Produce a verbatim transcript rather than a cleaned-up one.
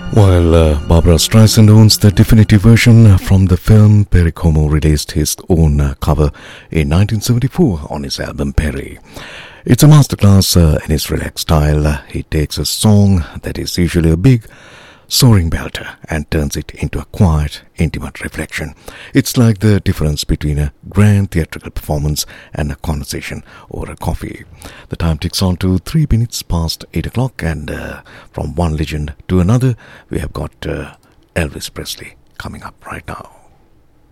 While uh, Barbara Streisand owns the definitive version from the film, Perry Como released his own uh, cover in nineteen seventy-four on his album Perry. It's a masterclass uh, in his relaxed style. Uh, he takes a song that is usually a big, soaring belter and turns it into a quiet, intimate reflection. It's like the difference between a grand theatrical performance and a conversation over a coffee. The time ticks on to three minutes past eight o'clock, and uh, from one legend to another, we have got uh, Elvis Presley coming up right now.